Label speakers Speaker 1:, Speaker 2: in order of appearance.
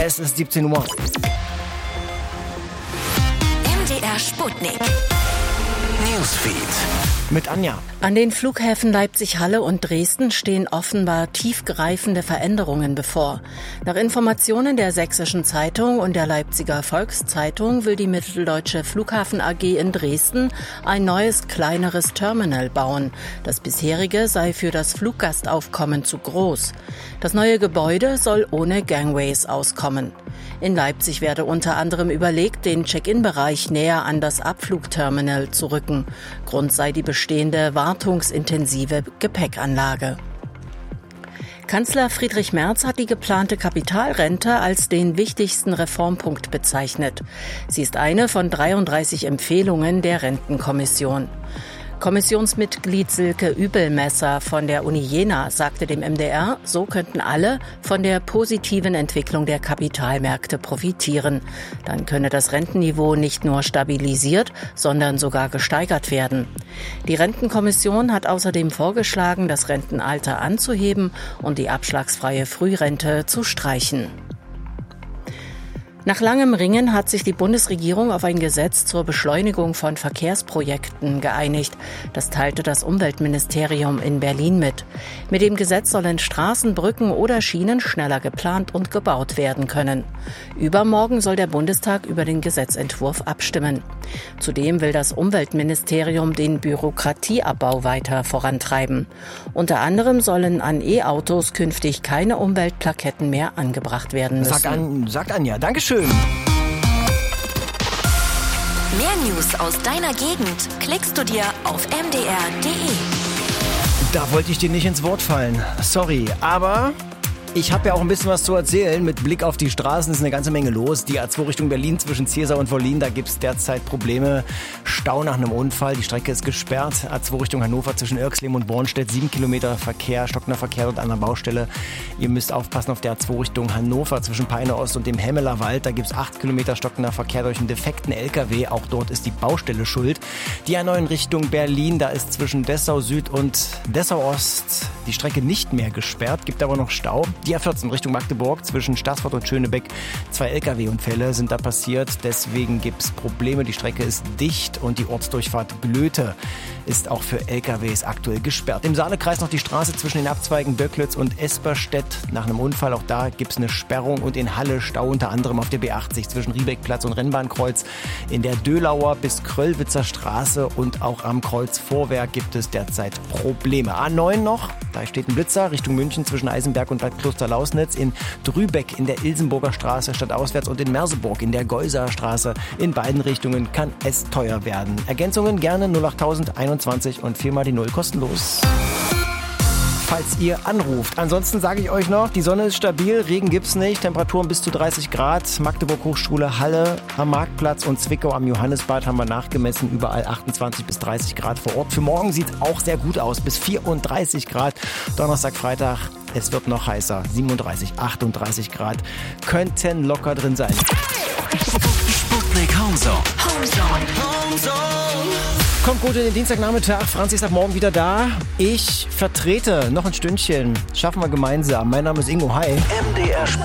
Speaker 1: Es ist 17 Uhr.
Speaker 2: MDR Sputnik.
Speaker 3: Newsfeed.
Speaker 1: Mit Anja.
Speaker 4: An den Flughäfen Leipzig-Halle und Dresden stehen offenbar tiefgreifende Veränderungen bevor. Nach Informationen der Sächsischen Zeitung und der Leipziger Volkszeitung will die Mitteldeutsche Flughafen AG in Dresden ein neues, kleineres Terminal bauen. Das bisherige sei für das Fluggastaufkommen zu groß. Das neue Gebäude soll ohne Gangways auskommen. In Leipzig werde unter anderem überlegt, den Check-in-Bereich näher an das Abflugterminal zu rücken. Grund sei die bestehende wartungsintensive Gepäckanlage. Kanzler Friedrich Merz hat die geplante Kapitalrente als den wichtigsten Reformpunkt bezeichnet. Sie ist eine von 33 Empfehlungen der Rentenkommission. Kommissionsmitglied Silke Übelmesser von der Uni Jena sagte dem MDR, so könnten alle von der positiven Entwicklung der Kapitalmärkte profitieren. Dann könne das Rentenniveau nicht nur stabilisiert, sondern sogar gesteigert werden. Die Rentenkommission hat außerdem vorgeschlagen, das Rentenalter anzuheben und die abschlagsfreie Frührente zu streichen. Nach langem Ringen hat sich die Bundesregierung auf ein Gesetz zur Beschleunigung von Verkehrsprojekten geeinigt. Das teilte das Umweltministerium in Berlin mit. Mit dem Gesetz sollen Straßen, Brücken oder Schienen schneller geplant und gebaut werden können. Übermorgen soll der Bundestag über den Gesetzentwurf abstimmen. Zudem will das Umweltministerium den Bürokratieabbau weiter vorantreiben. Unter anderem sollen an E-Autos künftig keine Umweltplaketten mehr angebracht werden müssen.
Speaker 1: Sagt Anja, Dankeschön.
Speaker 2: Mehr News aus deiner Gegend klickst du dir auf mdr.de.
Speaker 1: Da wollte ich dir nicht ins Wort fallen. Sorry, aber ich habe ja auch ein bisschen was zu erzählen. Mit Blick auf die Straßen ist eine ganze Menge los. Die A2 Richtung Berlin zwischen Zirsau und Wollin, da gibt es derzeit Probleme. Stau nach einem Unfall, die Strecke ist gesperrt. A2 Richtung Hannover zwischen Irxleben und Bornstedt, 7 Kilometer Verkehr, stockender Verkehr dort an der Baustelle. Ihr müsst aufpassen auf der A2 Richtung Hannover zwischen Peine Ost und dem Hemmeler Wald. Da gibt es 8 Kilometer stockender Verkehr durch einen defekten LKW. Auch dort ist die Baustelle schuld. Die A9 in Richtung Berlin, da ist zwischen Dessau Süd und Dessau Ost die Strecke nicht mehr gesperrt, gibt aber noch Stau. Die A14 Richtung Magdeburg zwischen Staßfurt und Schönebeck, 2 LKW-Unfälle sind da passiert. Deswegen gibt es Probleme. Die Strecke ist dicht und die Ortsdurchfahrt Glöte ist auch für LKWs aktuell gesperrt. Im Saalekreis noch die Straße zwischen den Abzweigen Böcklitz und Esperstedt nach einem Unfall. Auch da gibt es eine Sperrung und in Halle Stau unter anderem auf der B80 zwischen Riebeckplatz und Rennbahnkreuz. In der Dölauer bis Kröllwitzer Straße und auch am Kreuzvorwerk gibt es derzeit Probleme. A9 noch, da steht ein Blitzer Richtung München zwischen Eisenberg und Bad Klosterlausnitz. In Drübeck in der Ilsenburger Straße stadtauswärts und in Merseburg in der Geuser Straße. In beiden Richtungen kann es teuer werden. Ergänzungen gerne 08021 und 4 die 0 kostenlos. Falls ihr anruft. Ansonsten sage ich euch noch, die Sonne ist stabil, Regen gibt's nicht, Temperaturen bis zu 30 Grad. Magdeburg Hochschule Halle am Marktplatz und Zwickau am Johannisbad haben wir nachgemessen, überall 28 bis 30 Grad vor Ort. Für morgen sieht's auch sehr gut aus, bis 34 Grad. Donnerstag, Freitag, es wird noch heißer, 37, 38 Grad könnten locker drin sein.
Speaker 3: Sputnik Homezone.
Speaker 1: Kommt gut in den Dienstagnachmittag. Franzi ist ab morgen wieder da. Ich vertrete noch ein Stündchen. Schaffen wir gemeinsam. Mein Name ist Ingo. Hi.
Speaker 3: MDR